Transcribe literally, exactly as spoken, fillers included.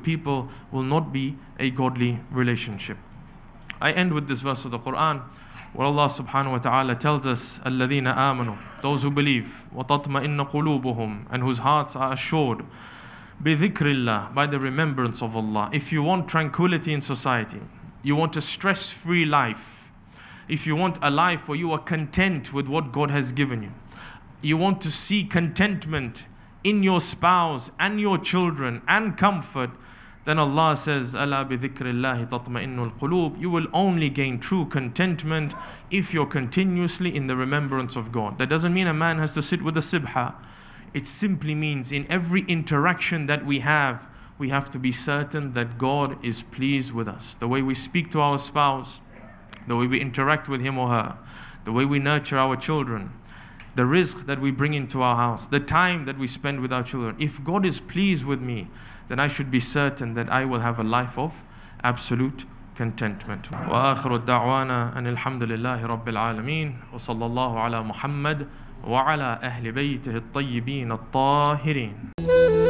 with people will not be a godly relationship. I end with this verse of the Quran, where Allah subhanahu wa ta'ala tells us, الَّذِينَ آمَنُوا, those who believe, وَتَطْمَئِنَّ قُلُوبُهُم, and whose hearts are assured, بِذِكْرِ اللَّهِ, by the remembrance of Allah. If you want tranquility in society, you want a stress-free life, if you want a life where you are content with what God has given you, you want to see contentment in your spouse and your children and comfort, then Allah says, أَلَا بِذِكْرِ اللَّهِ تَطْمَئِنُّ الْقُلُوبِ, you will only gain true contentment if you're continuously in the remembrance of God. That doesn't mean a man has to sit with a sibha. It simply means in every interaction that we have, we have to be certain that God is pleased with us. The way we speak to our spouse, the way we interact with him or her, the way we nurture our children, the rizq that we bring into our house, the time that we spend with our children. If God is pleased with me, then I should be certain that I will have a life of absolute contentment. وآخر الدعوانا أن الحمد لله رب العالمين وصلى الله على محمد وعلى أهل بيته الطيبين الطاهرين.